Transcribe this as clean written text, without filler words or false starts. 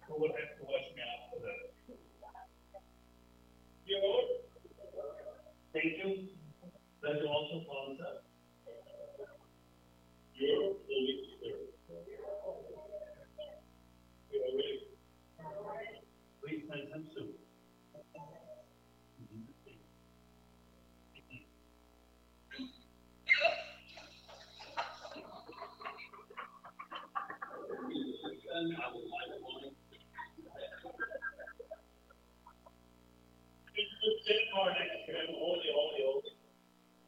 who would have to watch me out for that. Your, thank you. That you also sponsor. Your Holy Spirit. You are ready. Please send him soon. And I would like